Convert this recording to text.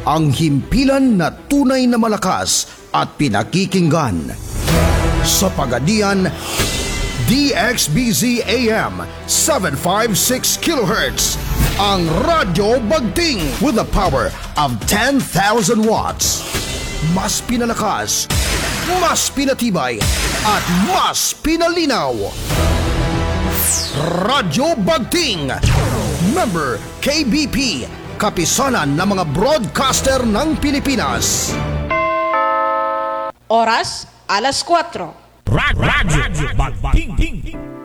ang himpilan na tunay na malakas at pinakikinggan. Sa Pagadian, DXBZ AM 756 kHz, ang Radyo Bagting with the power of 10,000 watts. Mas pinalakas, mas pinatibay, at mas pinalinaw. Radyo Bagting, member KBP, kapisanan ng mga broadcaster ng Pilipinas. Oras, alas 4. Radyo Bagting.